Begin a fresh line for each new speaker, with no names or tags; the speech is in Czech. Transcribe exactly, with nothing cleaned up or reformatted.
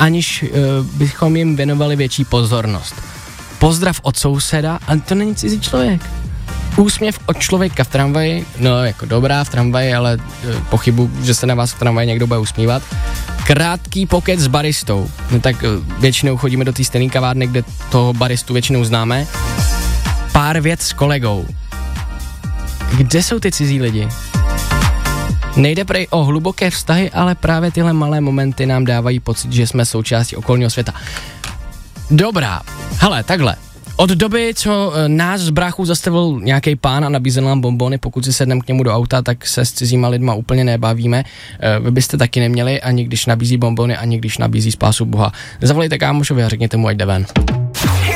aniž uh, bychom jim věnovali větší pozornost. Pozdrav od souseda, ale to není cizí člověk. Úsměv od člověka v tramvaji, no jako dobrá v tramvaji, ale uh, pochybuji, že se na vás v tramvaji někdo bude usmívat. Krátký pokec s baristou, no tak uh, většinou chodíme do té stejné kavárny, kde toho baristu většinou známe. Pár vět s kolegou. Kde jsou ty cizí lidi? Nejde prej o hluboké vztahy, ale právě tyhle malé momenty nám dávají pocit, že jsme součástí okolního světa. Dobrá, hele, takhle. Od doby, co nás z bráchů zastavil nějaký pán a nabízel nám bonbony, pokud si sedneme k němu do auta, tak se s cizíma lidma úplně nebavíme. Vy byste taky neměli, ani když nabízí bonbony, ani když nabízí spásu Boha. Zavolejte kámošovi a řekněte mu, ať jde ven.